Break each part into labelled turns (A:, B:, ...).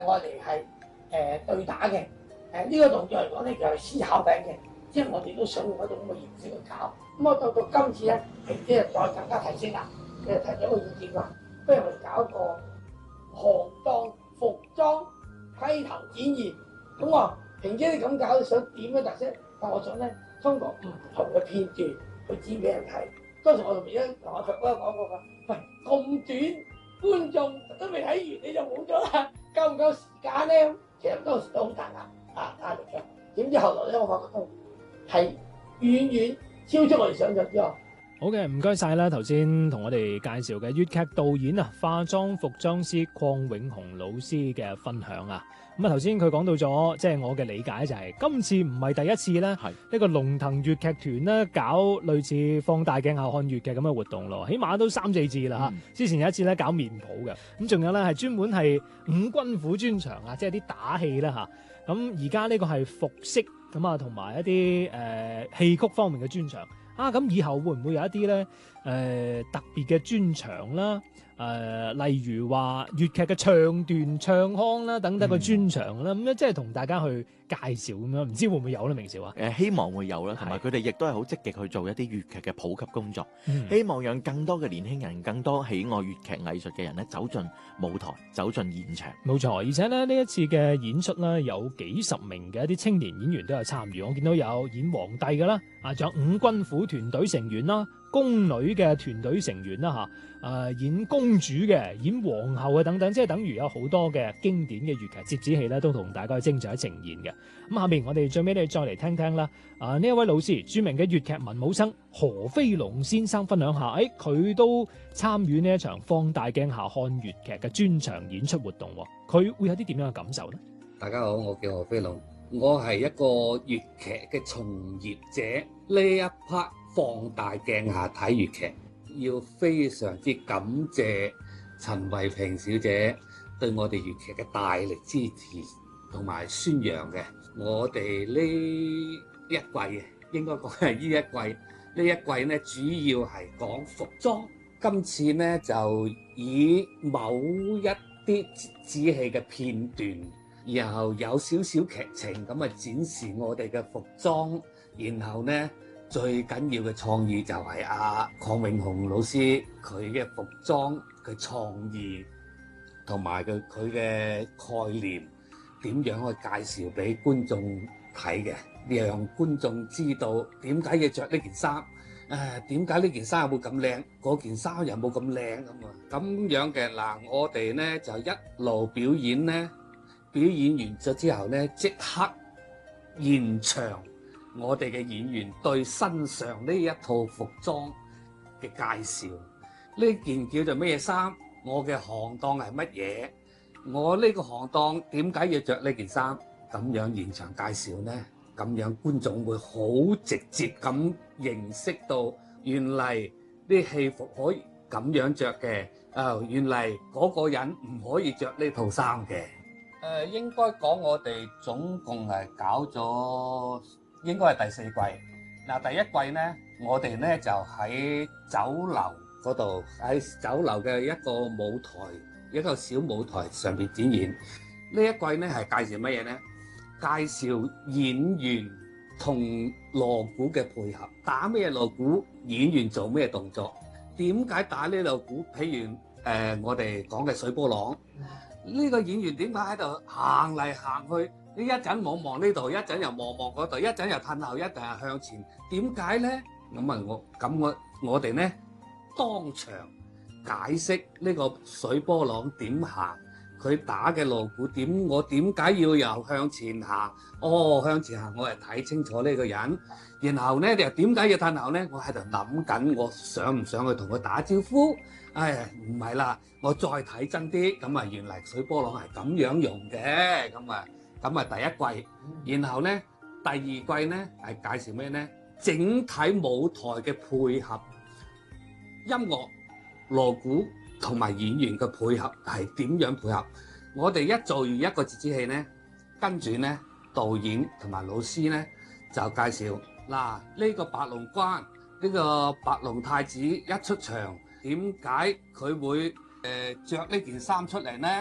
A: 我哋係對打嘅。呢個動作嚟講咧，就係思考緊嘅，即係我哋都想用一種咁嘅形式去搞。咁我到今次咧，平姐就再更加提升啦，佢就提咗個意見話，不如我哋搞一個行當服裝溪頭展現。咁我話平姐你咁搞，你想點嘅特色？但我想咧，通過唔同嘅片段去展俾人睇。當時我同阿強哥講過㗎，喂，咁短，觀眾都未睇完你就冇咗啦，夠唔夠時間咧？其實當時都好大壓力嘅。點知後來咧，我發覺到係遠遠超出我哋想象之外。
B: 好嘅，唔該晒啦。頭先同我哋介紹嘅粵劇導演啊，化妝服裝師鄺永雄老師嘅分享啊。咁啊，頭先佢講到咗，即係我嘅理解就係今次唔係第一次咧，呢個龍騰粵劇團咧搞類似放大鏡下看粵劇咁嘅活動咯，起碼都3-4次啦嚇。之前有一次咧搞面譜嘅，咁仲有咧係專門係五軍虎專場啊，即係啲打戲啦嚇。咁而家呢個係服飾咁啊，同埋一啲戲曲方面嘅專場。咁以後會唔會有一啲咧特別嘅專場啦？例如話粵劇嘅唱段、唱腔啦等等嘅專場啦，咁樣即係同大家去介紹咁樣，唔知會唔會有咧？明少啊？
C: 希望會有啦，同埋佢哋亦都係好積極去做一啲粵劇嘅普及工作，希望讓更多嘅年輕人、更多喜愛粵劇藝術嘅人咧走進舞台、走進現場。冇錯，
B: 而且咧呢一次嘅演出咧有幾十名嘅一啲青年演員都有參與，我見到有演皇帝嘅啦，仲有五軍虎團隊成員啦。宮女嘅團隊成員啦演公主嘅、演皇后嘅等等，即係等於有好多嘅經典嘅粵劇折子戲咧，都同大家去精彩呈現嘅。咁下面我哋最尾你再嚟聽聽啦。呢一位老師，著名嘅粵劇文武生何飛龍先生分享下，佢都參與呢一場放大鏡下看粵劇嘅專場演出活動，佢會有啲點樣嘅感受呢？
D: 大家好，我叫何飛龍，我係一個粵劇嘅從業者。呢一 part 放大鏡下睇粵劇，要非常之感謝陳慧萍小姐對我哋粵劇嘅大力支持同埋宣揚嘅。我哋呢一季應該講係呢一季，呢一季呢主要係講服裝。今次呢就以某一啲折子戲嘅片段，然後有少少劇情咁展示我哋嘅服裝，然後呢最緊要嘅創意就係鄺永雄老師佢嘅服裝嘅創意同埋佢嘅概念點樣去介紹俾觀眾睇嘅，讓觀眾知道點解要着呢件衫，點解呢件衫有冇咁靚，嗰件衫又冇咁靚咁樣嘅。嗱，我哋呢就一路表演呢，表演完咗之後呢，即刻現場我哋嘅演員對身上呢一套服裝嘅介紹，呢件叫做咩衫？我嘅行當係乜嘢？我呢個行當點解要着呢件衫？咁樣現場介紹呢，咁樣觀眾會好直接咁認識到，原嚟啲戲服可以咁樣着嘅。原嚟嗰個人唔可以着呢套衫嘅。應該講我哋總共係搞咗。應該係第4季。嗱，第一季呢，我哋呢就喺酒樓嗰度，喺酒樓嘅一個舞台，一個小舞台上邊展演。呢一季呢係介紹乜嘢呢？介紹演員同鑼鼓嘅配合，打咩鑼鼓，演員做咩動作，點解打呢鑼鼓？譬如我哋講嘅水波浪，呢個演員點解喺度行嚟行去？你一陣望呢度，一陣又望嗰度，一陣又褪後，一陣又向前，點解咧？我哋咧當場解釋呢個水波浪點行，佢打嘅鑼鼓點，我點解要由向前行？向前行，我係睇清楚呢個人。然後咧，你又點解要褪後咧？我喺度諗緊，我想唔想去同佢打招呼？唔係啦，我再睇真啲，咁原嚟水波浪係咁樣用嘅，咁第一季。然後咧第二季咧係介紹咩咧？整體舞台嘅配合，音樂、鑼鼓同埋演員嘅配合係點樣配合？我哋一做完一個折子戲咧，跟住咧導演同埋老師咧就介紹嗱，呢個白龍關，呢個白龍太子一出場，點解佢會着呢件衫出嚟咧？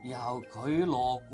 D: 由佢鑼